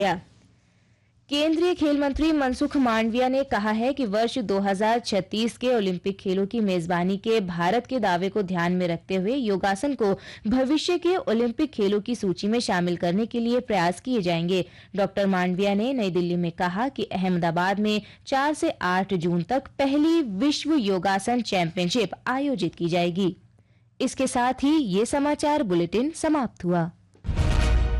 या केंद्रीय खेल मंत्री मनसुख मांडविया ने कहा है कि वर्ष 2036 के ओलंपिक खेलों की मेजबानी के भारत के दावे को ध्यान में रखते हुए योगासन को भविष्य के ओलंपिक खेलों की सूची में शामिल करने के लिए प्रयास किए जाएंगे। डॉक्टर मांडविया ने नई दिल्ली में कहा कि अहमदाबाद में 4 से 8 जून तक पहली विश्व योगासन चैंपियनशिप आयोजित की जाएगी। इसके साथ ही ये समाचार बुलेटिन समाप्त हुआ।